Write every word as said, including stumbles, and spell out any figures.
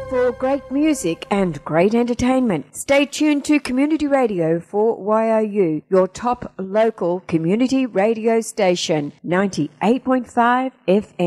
For great music and great entertainment, stay tuned to Community Radio for Y O U, your top local community radio station, ninety-eight point five F M.